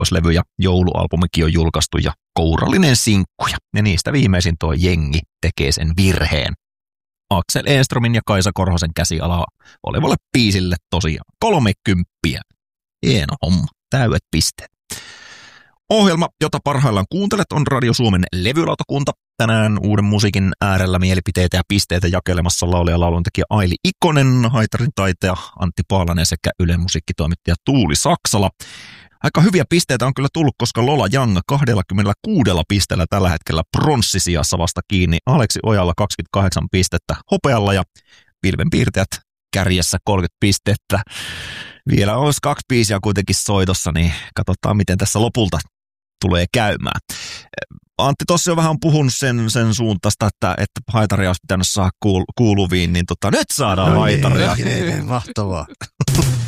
kakkoslevy ja joulualbumikin on julkaistu ja kourallinen sinkkuja. Ja niistä viimeisin tuo Jengi tekee sen virheen. Aksel Eenstromin ja Kaisa Korhosen käsialaa olevalle biisille tosiaan 30. Hieno homma, täydet pisteet. Ohjelma, jota parhaillaan kuuntelet, on Radio Suomen levylautakunta. Tänään uuden musiikin äärellä mielipiteitä ja pisteitä jakelemassa laulaja ja lauluntekijä Aili Ikonen, haitarin taiteja Antti Paalanen sekä Ylen musiikkitoimittaja Tuuli Saksala. Aika hyviä pisteitä on kyllä tullut, koska Lola Young 26 pisteellä tällä hetkellä pronssisijassa vasta kiinni. Aleksi Ojalla 28 pistettä hopealla ja Pilvenpiirtäjät kärjessä 30 pistettä. Vielä olisi 2 biisiä kuitenkin soitossa, niin katsotaan miten tässä lopulta tulee käymään. Antti tossa jo vähän on puhunut sen suuntaista, että haitaria olisi pitänyt saada kuuluviin, niin nyt saadaan haitaria. Mahtavaa.